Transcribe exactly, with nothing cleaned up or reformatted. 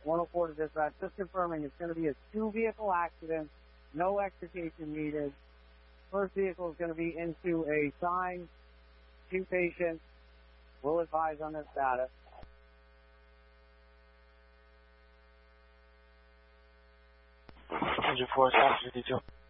one oh four to dispatch, just confirming it's going to be a two-vehicle accident, no extrication needed. First vehicle is going to be into a sign, two patients. We'll advise on their status. Engine four, officer detail.